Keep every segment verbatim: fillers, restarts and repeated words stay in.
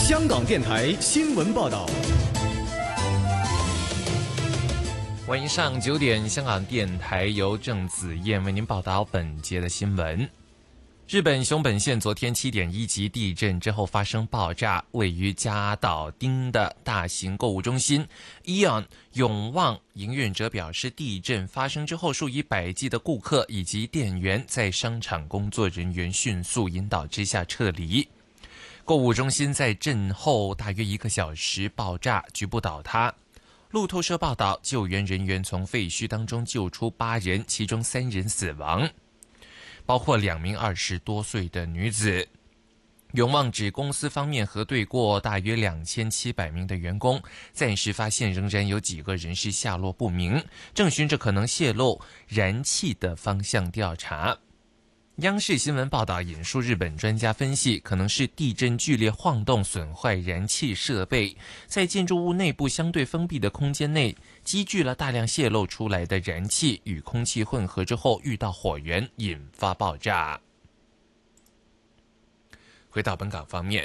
香港电台新闻报道。 晚上九点，香港电台由郑子燕为您报道本节的新闻。日本熊本县昨天七点一级地震之后发生爆炸，位于加岛町的大型购物中心 E O N 永旺营运者表示，地震发生之后，数以百计的顾客以及店员在商场工作人员迅速引导之下撤离。购物中心在震后大约一个小时爆炸，局部倒塌。路透社报道，救援人员从废墟当中救出八人，其中三人死亡，包括两名二十多岁的女子。永旺指公司方面核对过大约两千七百名的员工，暂时发现仍然有几个人是下落不明，正循着可能泄漏燃气的方向调查。央视新闻报道引述日本专家分析，可能是地震剧烈晃动损坏燃气设备，在建筑物内部相对封闭的空间内积聚了大量泄漏出来的燃气，与空气混合之后遇到火源，引发爆炸。回到本港方面，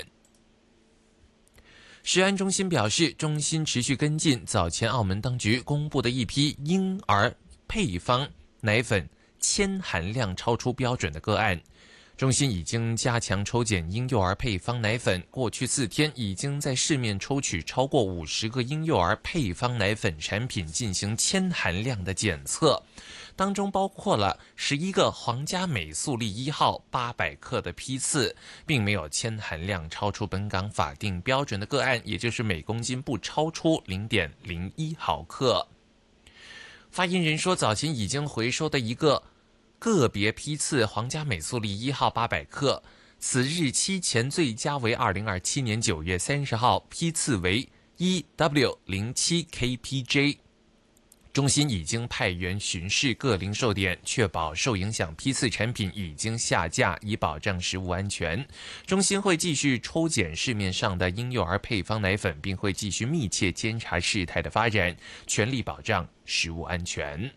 食安中心表示，中心持续跟进早前澳门当局公布的一批婴儿配方奶粉铅含量超出标准的个案，中心已经加强抽检婴幼儿配方奶粉，过去四天已经在市面抽取超过五十个婴幼儿配方奶粉产品进行铅含量的检测，当中包括了十一个皇家美素丽一号八百克的批次，并没有铅含量超出本港法定标准的个案，也就是每公斤不超出 零点零一毫克。发言人说，早前已经回收的一个个别批次皇家美素丽一号八百克，此日期前最佳为二零二七年九月三十号，批次为 E W 零七 K P J。中心已经派员巡视各零售点，确保受影响批次产品已经下架，以保障食物安全。中心会继续抽检市面上的婴幼儿配方奶粉，并会继续密切监察事态的发展，全力保障食物安全。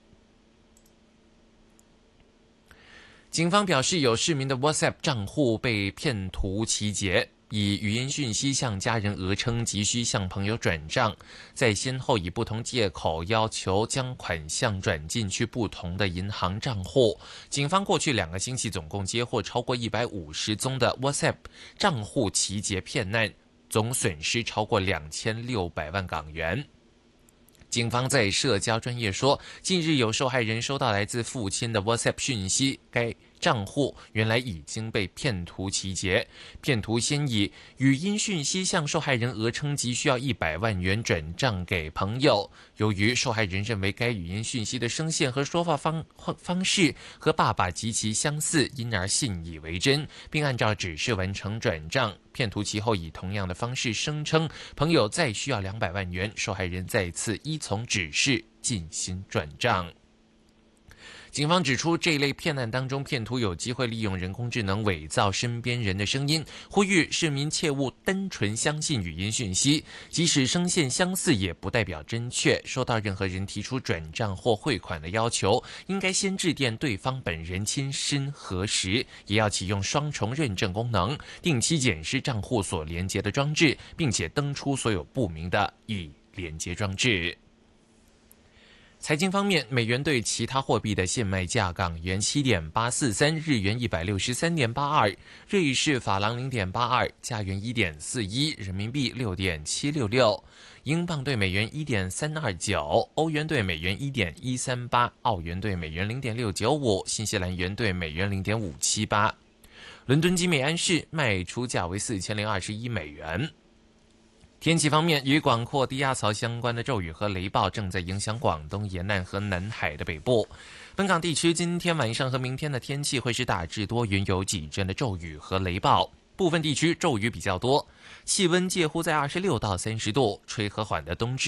警方表示，有市民的 WhatsApp 账户被骗图集结，以语音讯息向家人讹称急需向朋友转账，再先后以不同借口要求将款项转进去不同的银行账户。警方过去两个星期总共接获超过一百五十宗的 WhatsApp 账户集结骗案，总损失超过两千六百万港元。警方在社交专页说，近日有受害人收到来自父亲的 WhatsApp 讯息，该账户原来已经被骗图集结。骗图先以语音讯息向受害人讹称急需要一百万元转账给朋友。由于受害人认为该语音讯息的声线和说话方方式和爸爸极其相似，因而信以为真，并按照指示完成转账。骗图其后以同样的方式声称朋友再需要两百万元，受害人再次依从指示进行转账。警方指出，这一类骗案当中，骗徒有机会利用人工智能伪造身边人的声音，呼吁市民切勿单纯相信语音讯息，即使声线相似也不代表真确。收到任何人提出转账或汇款的要求，应该先致电对方本人亲身核实，也要启用双重认证功能，定期检视账户所连接的装置，并且登出所有不明的已连接装置。财经方面，美元对其他货币的现卖价：港元七点八四三，日元一百六十三点八二，瑞士法郎零点八二，加元一点四一，人民币六点七六六，英镑对美元一点三二九，欧元对美元一点一三八，澳元对美元零点六九五，新西兰元对美元零点五七八。伦敦金美安士卖出价为四千零二十一美元。天气方面，与广阔低压槽相关的骤雨和雷暴正在影响广东沿岸和南海的北部。本港地区今天晚上和明天的天气会是大致多云，有几阵的骤雨和雷暴，部分地区骤雨比较多，气温介乎在二十六到三十度，吹和缓的东至